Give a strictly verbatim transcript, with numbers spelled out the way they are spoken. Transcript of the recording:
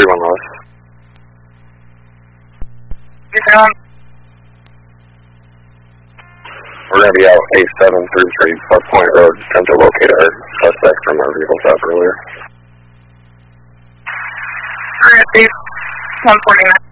three one West. We're going to be out eight seven three three Park Point Road, trying to locate our suspect from our vehicle stop earlier. We're going to see one forty-nine.